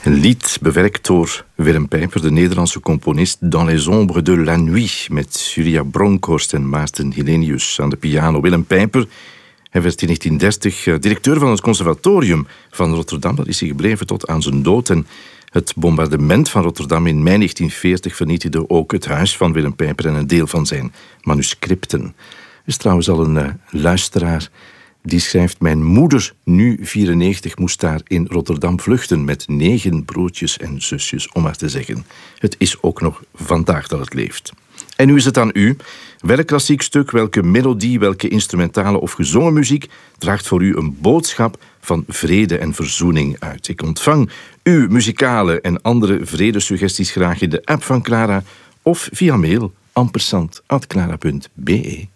Een lied bewerkt door Willem Pijper, de Nederlandse componist, Dans les ombres de la nuit, met Julia Bronkhorst en Maarten Hillenius aan de piano. Willem Pijper, hij werd in 1930 directeur van het conservatorium van Rotterdam. Dat is hij gebleven tot aan zijn dood. En het bombardement van Rotterdam in mei 1940 vernietigde ook het huis van Willem Pijper en een deel van zijn manuscripten. Er is trouwens al een luisteraar die schrijft: mijn moeder, nu 94, moest daar in Rotterdam vluchten met 9 broertjes en zusjes, om maar te zeggen. Het is ook nog vandaag dat het leeft. En nu is het aan u. Welk klassiek stuk, welke melodie, welke instrumentale of gezongen muziek draagt voor u een boodschap van vrede en verzoening uit? Ik ontvang uw muzikale en andere vredesuggesties graag in de app van Clara of via mail ampersand@clara.be.